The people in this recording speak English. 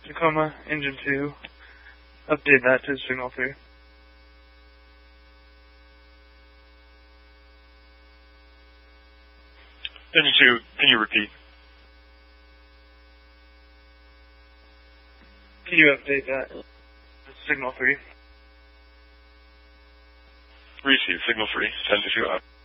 Tacoma, engine 2. Update that to signal 3. Engine 2, can you repeat? Can you update that to signal 3? Receive, signal 3, 10-2 out.